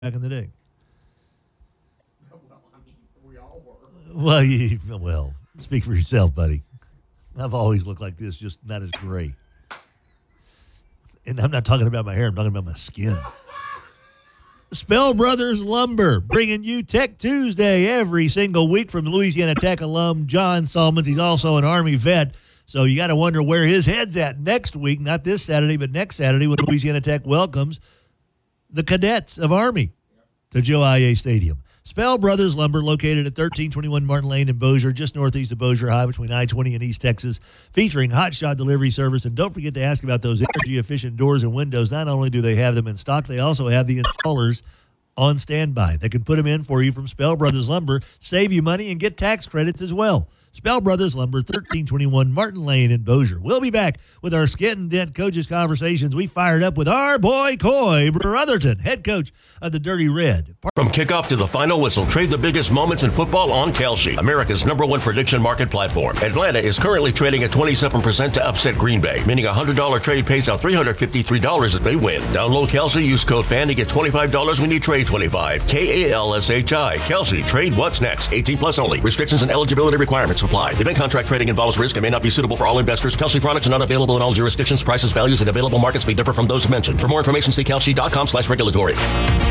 back in the day. Well, I mean, we all were. Well, speak for yourself, buddy. I've always looked like this, just not as gray. And I'm not talking about my hair. I'm talking about my skin. Spell Brothers Lumber, bringing you Tech Tuesday every single week from Louisiana Tech alum John Salmons. He's also an Army vet, so you got to wonder where his head's at next week, not this Saturday, but next Saturday when Louisiana Tech welcomes the cadets of Army to Joe Aye Stadium. Spell Brothers Lumber, located at 1321 Martin Lane in Bossier, just northeast of Bossier High between I-20 and East Texas, featuring hotshot delivery service. And don't forget to ask about those energy-efficient doors and windows. Not only do they have them in stock, they also have the installers on standby. They can put them in for you from Spell Brothers Lumber, save you money, and get tax credits as well. Spell Brothers Lumber, 1321 Martin Lane in Bossier. We'll be back with our Skint and Dent Coaches Conversations. We fired up with our boy Coy Brotherton, head coach of the Dirty Red. From kickoff to the final whistle, trade the biggest moments in football on Kalshi, America's #1 prediction market platform. Atlanta is currently trading at 27% to upset Green Bay, meaning a $100 trade pays out $353 if they win. Download Kalshi, use code FAN to get $25 when you trade 25. KALSHI. Kalshi. Trade what's next. 18 plus only. Restrictions and eligibility requirements apply. Event contract trading involves risk and may not be suitable for all investors. Kalshi products are not available in all jurisdictions. Prices, values, and available markets may differ from those mentioned. For more information, see kalshi.com/regulatory.